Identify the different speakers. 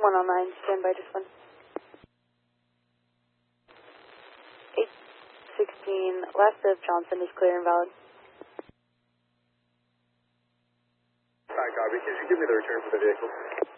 Speaker 1: 109, stand by just one. 816, last of Johnson is clear and valid.
Speaker 2: Alright, copy. Can you give me the return for the vehicle?